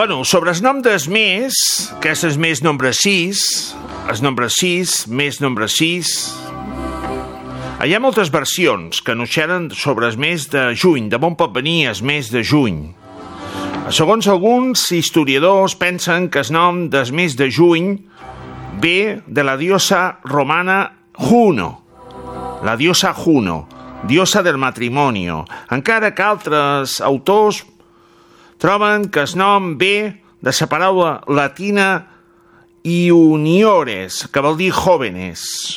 Bueno, sobre el nom del mes, que és el mes nombre 6, el nombre 6, mes nombre 6... Hi ha moltes versions que anunciaren sobre el mes de juny, de on pot venir el mes de juny. Segons alguns historiadors pensen que el nom del mes de juny ve de la diosa romana Juno, la diosa Juno, diosa del matrimonio, encara que altres autors troben que el nom ve de la paraula latina iuniores, que vol dir jóvenes.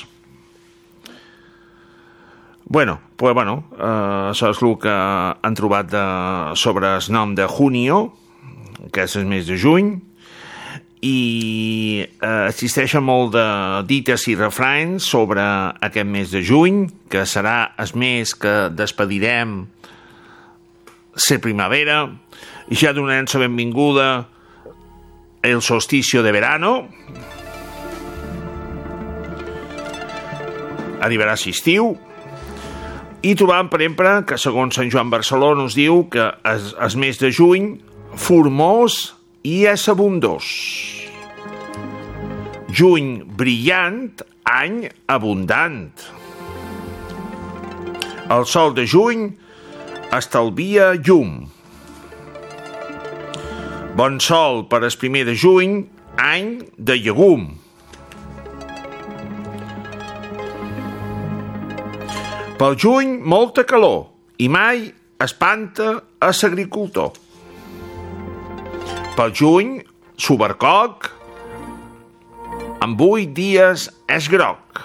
Això és el que han trobat sobre el nom de Junio, que és el mes de juny, i existeixen molt de dites i refranys sobre aquest mes de juny, que serà el mes que despedirem la primavera, i ja donarem la benvinguda el solsticio de verano, arribarà l'estiu, i trobam, per exemple, que segons Sant Joan Barceló nos diu que el mes de juny formós i és abundós. Juny brillant, any abundant. El sol de juny estalvia llum. Bon sol per el primer de juny, any de llegum. Pel juny, molta calor, i mai espanta a l'agricultor. Pel juny, subercoc, en 8 dies és groc.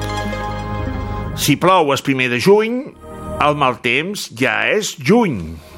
Si plou el primer de juny, el mal temps ja és juny.